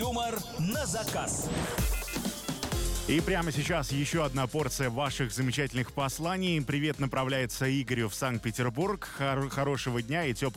Юмор на заказ. И прямо сейчас еще одна порция ваших замечательных посланий. Привет направляется Игорю в Санкт-Петербург. Хорошего дня и теплого